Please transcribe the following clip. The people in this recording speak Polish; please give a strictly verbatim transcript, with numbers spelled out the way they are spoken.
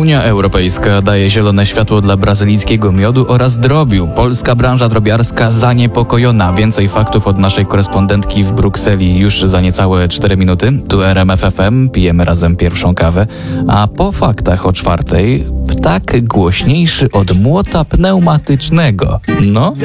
Unia Europejska daje zielone światło dla brazylijskiego miodu oraz drobiu. Polska branża drobiarska zaniepokojona. Więcej faktów od naszej korespondentki w Brukseli już za niecałe cztery minuty. Tu R M F F M, pijemy razem pierwszą kawę. A po faktach o czwartej, ptak głośniejszy od młota pneumatycznego. No.